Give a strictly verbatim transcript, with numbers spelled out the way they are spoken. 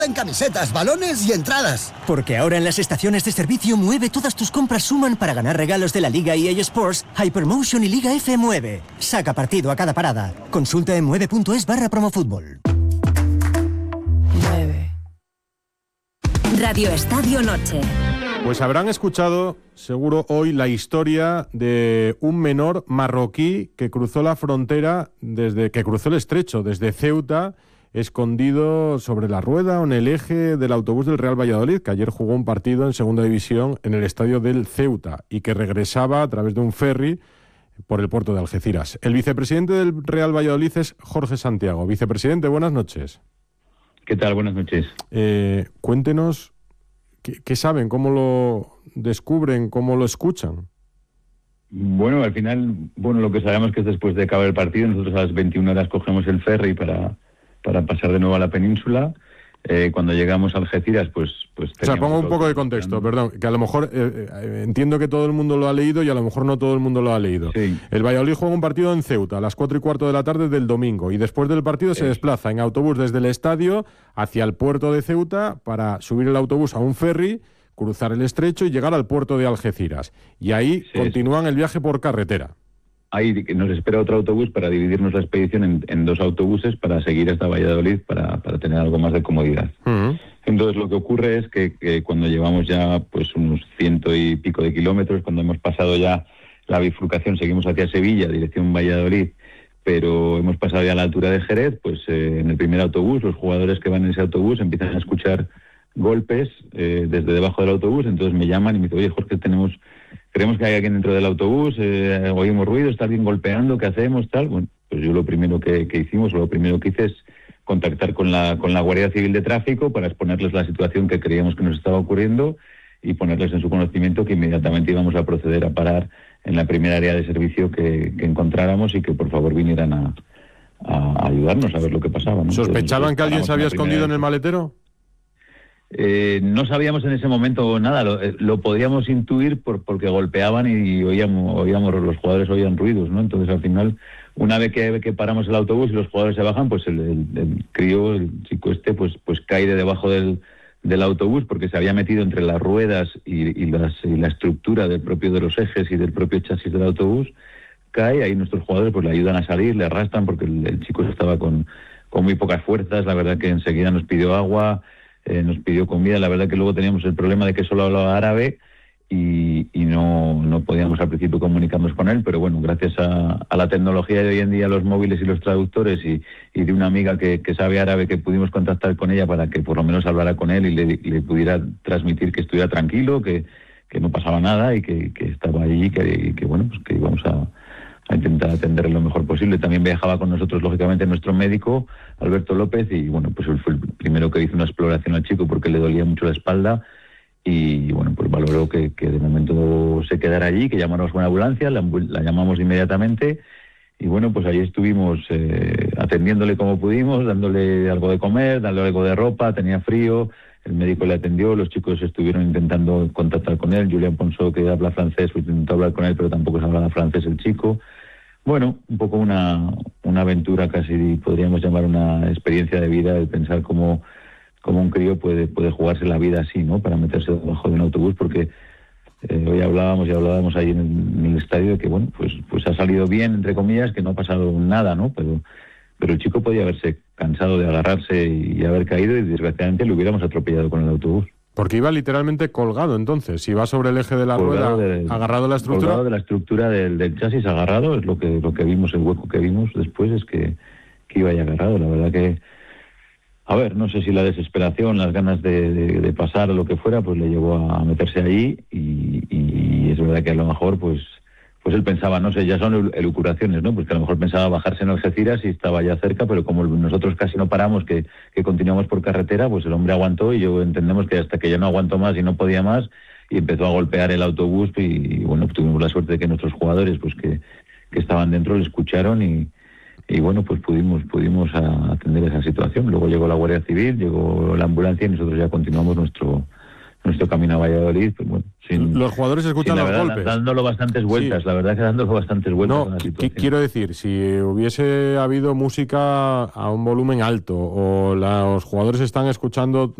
En camisetas, balones y entradas. Porque ahora en las estaciones de servicio Mueve todas tus compras suman para ganar regalos de la Liga E A Sports, Hypermotion y Liga F Mueve. Saca partido a cada parada. Consulta en mueve.es barra promofútbol. Mueve. Radio Estadio Noche. Pues habrán escuchado, seguro hoy, la historia de un menor marroquí que cruzó la frontera, desde que cruzó el estrecho, desde Ceuta, escondido sobre la rueda o en el eje del autobús del Real Valladolid, que ayer jugó un partido en segunda división en el estadio del Ceuta y que regresaba a través de un ferry por el puerto de Algeciras. El vicepresidente del Real Valladolid es Jorge Santiago. Vicepresidente, buenas noches. ¿Qué tal? Buenas noches. Eh, cuéntenos qué, qué saben, cómo lo descubren, cómo lo escuchan. Bueno, al final, bueno, lo que sabemos es que después de acabar el partido, nosotros a las veintiuna horas cogemos el ferry para... para pasar de nuevo a la península. Eh, cuando llegamos a Algeciras, pues... pues o sea, pongo un poco de contexto, perdón, que a lo mejor eh, eh, entiendo que todo el mundo lo ha leído y a lo mejor no todo el mundo lo ha leído. Sí. El Valladolid juega un partido en Ceuta a las cuatro y cuarto de la tarde del domingo y después del partido se desplaza en autobús desde el estadio hacia el puerto de Ceuta para subir el autobús a un ferry, cruzar el estrecho y llegar al puerto de Algeciras. Y ahí sí, continúan el viaje por carretera. Ahí nos espera otro autobús para dividirnos la expedición en, en dos autobuses para seguir hasta Valladolid para, para tener algo más de comodidad. Uh-huh. Entonces lo que ocurre es que, que cuando llevamos ya pues unos ciento y pico de kilómetros, cuando hemos pasado ya la bifurcación, seguimos hacia Sevilla, dirección Valladolid, pero hemos pasado ya a la altura de Jerez, pues eh, en el primer autobús, los jugadores que van en ese autobús empiezan a escuchar golpes eh, desde debajo del autobús, entonces me llaman y me dicen, oye Jorge, tenemos... creemos que hay alguien dentro del autobús, eh, oímos ruido, está alguien golpeando, ¿qué hacemos? Tal. Bueno, pues yo lo primero que, que hicimos, lo primero que hice es contactar con la, con la Guardia Civil de Tráfico para exponerles la situación que creíamos que nos estaba ocurriendo y ponerles en su conocimiento que inmediatamente íbamos a proceder a parar en la primera área de servicio que, que encontráramos y que por favor vinieran a, a ayudarnos a ver lo que pasaba, ¿no? ¿Sospechaban Entonces, que alguien se había escondido en el maletero? Eh, no sabíamos en ese momento nada, lo, lo podíamos intuir por, porque golpeaban y oíamos, oíamos, los jugadores oían ruidos, ¿no? Entonces al final, una vez que, que paramos el autobús y los jugadores se bajan, pues el, el, el crío, el chico este, pues, pues cae de debajo del, del autobús porque se había metido entre las ruedas y, y, las, y la estructura del propio de los ejes y del propio chasis del autobús, cae, ahí nuestros jugadores pues le ayudan a salir, le arrastran porque el, el chico estaba con, con muy pocas fuerzas, la verdad que enseguida nos pidió agua, Eh, nos pidió comida, la verdad que luego teníamos el problema de que solo hablaba árabe y, y no, no podíamos al principio comunicarnos con él, pero bueno, gracias a, a la tecnología de hoy en día, los móviles y los traductores y, y de una amiga que, que sabe árabe, que pudimos contactar con ella para que por lo menos hablara con él y le, le pudiera transmitir que estuviera tranquilo, que, que no pasaba nada y que, que estaba allí y que, que bueno, pues que íbamos a a intentar atenderle lo mejor posible. También viajaba con nosotros, lógicamente, nuestro médico, Alberto López, y bueno, pues él fue el primero que hizo una exploración al chico porque le dolía mucho la espalda y bueno, pues valoró que, que de momento se quedara allí, que llamáramos una ambulancia, la, la llamamos inmediatamente y bueno, pues ahí estuvimos eh, atendiéndole como pudimos, dándole algo de comer, dándole algo de ropa, tenía frío, el médico le atendió, los chicos estuvieron intentando contactar con él, Julián Ponsó, que habla francés, pues intentó hablar con él, pero tampoco se hablaba francés el chico. Bueno, un poco una, una aventura, casi podríamos llamar una experiencia de vida, el pensar cómo, cómo un crío puede, puede jugarse la vida así, ¿no? Para meterse debajo de un autobús, porque eh, hoy hablábamos y hablábamos ahí en el, en el estadio que, bueno, pues, pues ha salido bien, entre comillas, que no ha pasado nada, ¿no? Pero, pero el chico podía haberse cansado de agarrarse y haber caído y desgraciadamente lo hubiéramos atropellado con el autobús. Porque iba literalmente colgado, entonces. Iba sobre el eje de la colgado rueda, de, agarrado a la estructura. Colgado de la estructura del, del chasis, agarrado. Es lo que lo que vimos, el hueco que vimos después es que, que iba ahí agarrado. La verdad que, a ver, no sé si la desesperación, las ganas de, de, de pasar o lo que fuera, pues le llevó a meterse allí y, y es verdad que a lo mejor, pues pues él pensaba, no sé, ya son elucubraciones, ¿no? Pues que a lo mejor pensaba bajarse en Algeciras y estaba ya cerca, pero como nosotros casi no paramos, que, que continuamos por carretera, pues el hombre aguantó y yo entendemos que hasta que ya no aguantó más y no podía más y empezó a golpear el autobús y, y bueno, tuvimos la suerte de que nuestros jugadores, pues que, que estaban dentro, le escucharon y, y bueno, pues pudimos pudimos a, atender esa situación. Luego llegó la Guardia Civil, llegó la ambulancia y nosotros ya continuamos nuestro nuestro camino a Valladolid, pues bueno, sin, los jugadores escuchan sin, la los verdad, golpes. dándolo bastantes vueltas, Sí. la verdad que dándolo bastantes vueltas No, a la qu- situación. quiero decir, si hubiese habido música a un volumen alto o la- los jugadores están escuchando